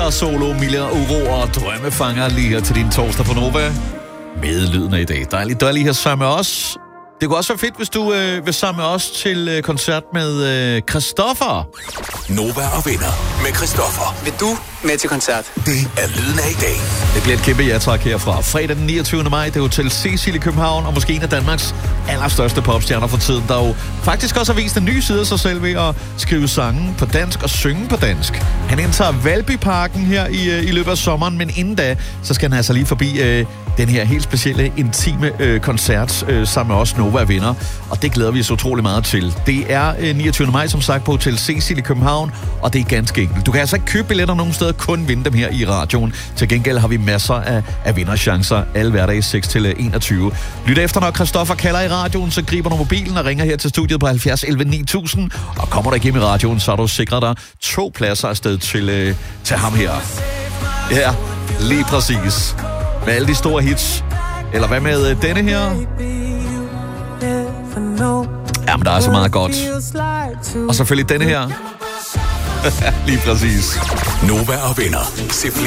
guitar-solo, Mille og Uro og Drømmefanger lige her til din torsdag på Nova. Med lyden af i dag. Dejligt, du er lige her sammen med os. Det kunne også være fedt, hvis du vil sammen med os til koncert med Christoffer. Nova og venner med Christoffer. Vil du med til koncert? Det er lyden af i dag. Det bliver et kæmpe ja-træk herfra. Fredag den 29. maj, det er Hotel Cecil i København, og måske en af Danmarks allerstørste popstjerner for tiden, der jo faktisk også har vist en ny side af sig selv ved at skrive sange på dansk og synge på dansk. Han indtager Valbyparken her i løbet af sommeren, men inden da, så skal han altså lige forbi den her helt specielle, intime koncert sammen med os Nova venner, og det glæder vi os utrolig meget til. Det er 29. maj, som sagt, på Hotel Cecil i København, og det er ganske enkelt. Du kan altså ikke købe billetter nogen steder, kun vinde dem her i radioen. Til gengæld har vi masser af vinderchancer alle hverdage 6-21. Lyt efter, når Christoffer kalder i radioen, så griber du mobilen og ringer her til studiet på 70 11 9000, og kommer der igennem i radioen, så har du sikret dig 2 pladser afsted til ham her. Ja, lige præcis. Med alle de store hits. Eller hvad med denne her? Jamen, der er så meget godt. Og selvfølgelig denne her. Lige præcis. Nova og venner.